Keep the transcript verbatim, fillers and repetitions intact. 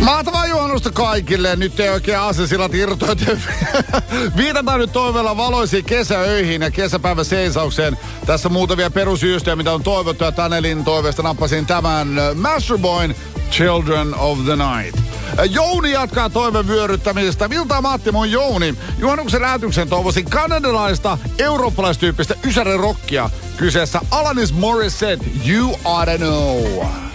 Mahtavaa juhannusta kaikille. Nyt ei oikein aasisillat irtoitu. Viitataan nyt toiveella valoisiin kesäöihin ja kesäpäivän seisaukseen. Tässä muutamia perusjyystejä, mitä on toivottu. Ja Tanelin toiveesta nappasin tämän Master Boyn Children of the Night. Jouni jatkaa toiveen vyöryttämisestä. Miltä Matti, mun Jouni. Juhannuksen räätyksen toivoisin kanadalaista, eurooppalaistyyppistä ysärirokkia. Kyseessä Alanis Morissette, You Oughta Know.